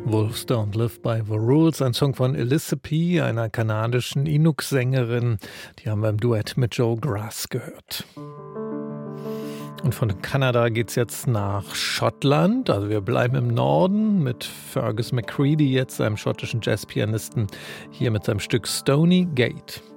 Wolves Don't Live by the Rules, ein Song von Elissa P., einer kanadischen Inuk-Sängerin. Die haben wir im Duett mit Joe Grass gehört. Und von Kanada geht's jetzt nach Schottland. Also wir bleiben im Norden mit Fergus McCready, jetzt einem schottischen Jazzpianisten, hier mit seinem Stück Stony Gate.